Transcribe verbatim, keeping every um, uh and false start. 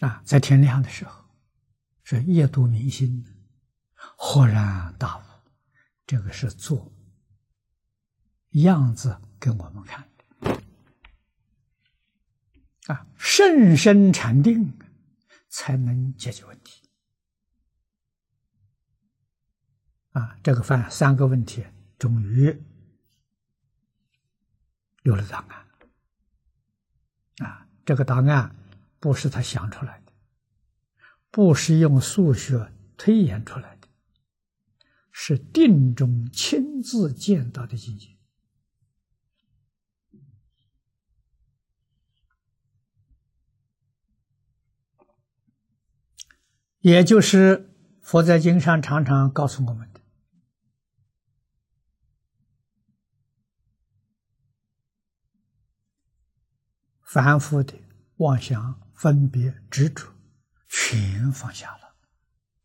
啊，在天亮的时候，是夜读明心，豁然大悟。这个是做样子给我们看的啊，甚深禅定才能解决问题啊。这个犯三个问题，终于有了答案啊。这个答案不是他想出来的，不是用数学推演出来的，是定中亲自见到的境界。也就是佛在经上常常告诉我们的，凡夫的妄想、分别、执着，全放下了。